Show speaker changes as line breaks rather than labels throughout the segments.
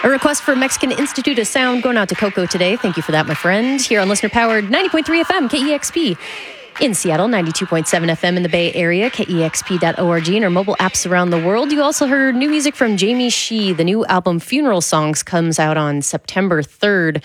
A request for Mexican Institute of Sound going out to Coco today. Thank you for that, my friend. Here on listener-powered 90.3 FM, KEXP. In Seattle, 92.7 FM in the Bay Area, KEXP.org, and our mobile apps around the world. You also heard new music from Jamie Shee. The new album, Funeral Songs, comes out on September 3rd.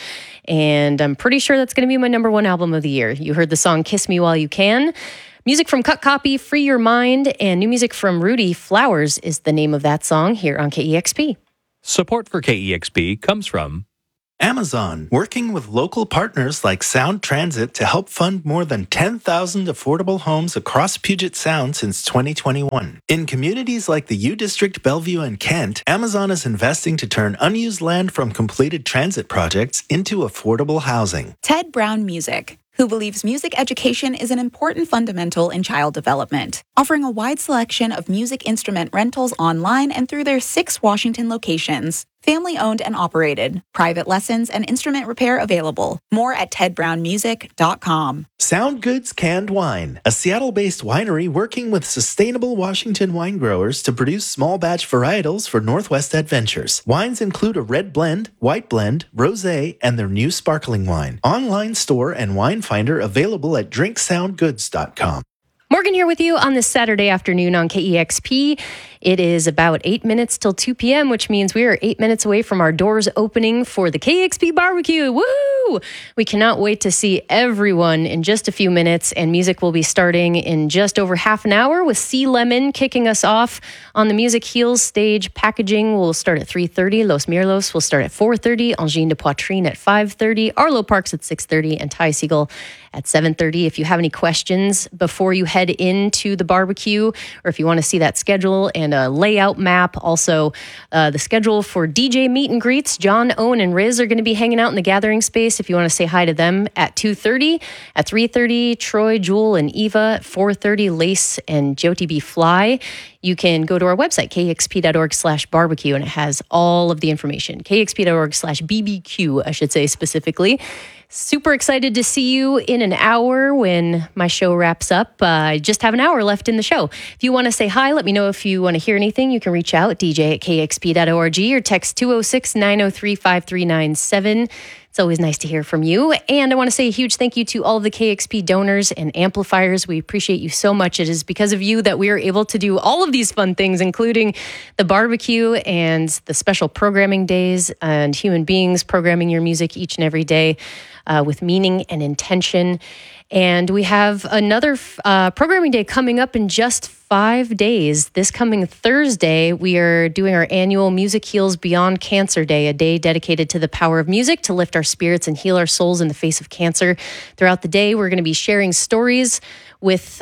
And I'm pretty sure that's going to be my number one album of the year. You heard the song Kiss Me While You Can. Music from Cut Copy, Free Your Mind, and new music from Rudy. Flowers is the name of that song here on KEXP.
Support for KEXP comes from
Amazon, working with local partners like Sound Transit to help fund more than 10,000 affordable homes across Puget Sound since 2021. In communities like the U District, Bellevue, and Kent, Amazon is investing to turn unused land from completed transit projects into affordable housing.
Ted Brown Music, who believes music education is an important fundamental in child development, offering a wide selection of music instrument rentals online and through their 6 Washington locations. Family-owned and operated. Private lessons and instrument repair available. More at tedbrownmusic.com.
Sound Goods Canned Wine, a Seattle-based winery working with sustainable Washington wine growers to produce small batch varietals for Northwest Adventures. Wines include a red blend, white blend, rosé, and their new sparkling wine. Online store and wine finder available at drinksoundgoods.com.
Morgan here with you on this Saturday afternoon on KEXP. It is about 8 minutes till 2 p.m., which means we are 8 minutes away from our doors opening for the KEXP barbecue. Woo! We cannot wait to see everyone in just a few minutes, and music will be starting in just over half an hour with Sea Lemon kicking us off on the Music Heals stage. Packaging will start at 3:30. Los Mirlos will start at 4:30. Angine de Poitrine at 5:30. Arlo Parks at 6:30. And Ty Siegel at 7:30. If you have any questions before you head into the barbecue, or if you want to see that schedule and a layout map, also the schedule for DJ meet and greets, John, Owen, and Riz are going to be hanging out in the gathering space. If you want to say hi to them at 2:30, at 3:30, Troy, Jewel, and Eva, at 4:30, Lace and Jyoti B. Fly. You can go to our website, kexp.org/barbecue, and it has all of the information. kexp.org/BBQ, I should say specifically. Super excited to see you in an hour when my show wraps up. I just have an hour left in the show. If you want to say hi, let me know if you want to hear anything. You can reach out, dj@kexp.org, or text 206-903-5397. It's always nice to hear from you. And I want to say a huge thank you to all of the KEXP donors and amplifiers. We appreciate you so much. It is because of you that we are able to do all of these fun things, including the barbecue and the special programming days and human beings programming your music each and every day with meaning and intention. And we have another programming day coming up in just 5 days. This coming Thursday, we are doing our annual Music Heals Beyond Cancer Day, a day dedicated to the power of music to lift our spirits and heal our souls in the face of cancer. Throughout the day, we're going to be sharing stories with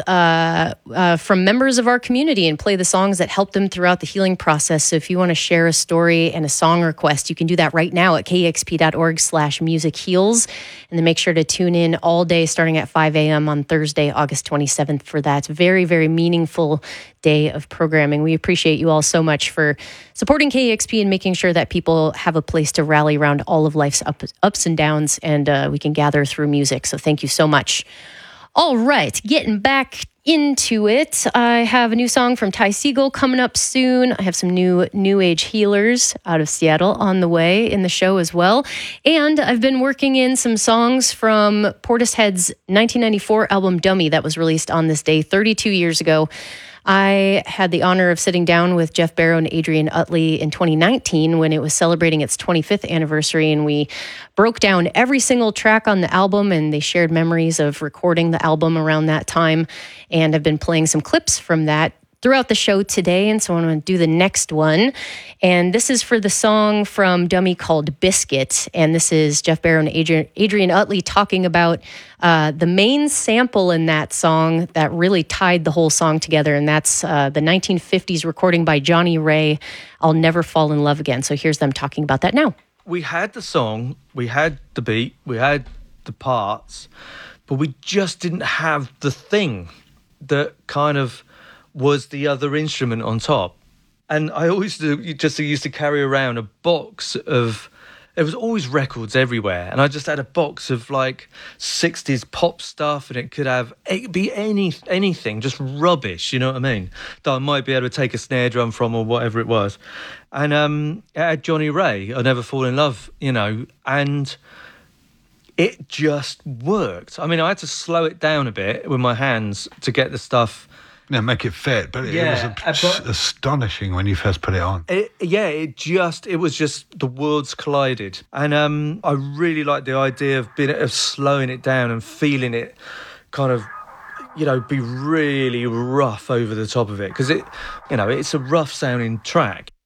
from members of our community and play the songs that help them throughout the healing process. So if you want to share a story and a song request, you can do that right now at kexp.org/musicheals. And then make sure to tune in all day starting at 5 a.m. on Thursday, August 27th for that very, very meaningful day of programming. We appreciate you all so much for supporting KEXP and making sure that people have a place to rally around all of life's ups and downs, and we can gather through music. So thank you so much. All right, getting back into it. I have a new song from Ty Siegel coming up soon. I have some new age healers out of Seattle on the way in the show as well. And I've been working in some songs from Portishead's 1994 album Dummy that was released on this day 32 years ago. I had the honor of sitting down with Jeff Barrow and Adrian Utley in 2019 when it was celebrating its 25th anniversary, and we broke down every single track on the album, and they shared memories of recording the album around that time. And I've been playing some clips from that throughout the show today, and so I'm going to do the next one. And this is for the song from Dummy called Biscuit, and this is Jeff Barrow and Adrian Utley talking about the main sample in that song that really tied the whole song together, and that's the 1950s recording by Johnny Ray, I'll Never Fall in Love Again. So here's them talking about that now.
We had the song, we had the beat, we had the parts, but we just didn't have the thing that kind of was the other instrument on top. And I always used to carry around a box of there was always records everywhere, and I just had a box of like 60s pop stuff, and it could be anything, just rubbish, you know what I mean, that I might be able to take a snare drum from or whatever it was. And it had Johnny Ray, I Never Fall in Love, you know, and it just worked. I mean, I had to slow it down a bit with my hands to get the stuff.
Yeah, make it fit, but it was astonishing when you first put it on.
It was just the worlds collided, and I really liked the idea of slowing it down and feeling it kind of, you know, be really rough over the top of it, because it's a rough sounding track.